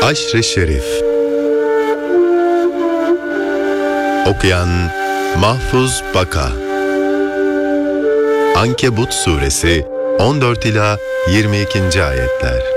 Aşr-ı Şerif. Okuyan Mahfuz Baka. Ankebut Suresi 14 ila 22. ayetler.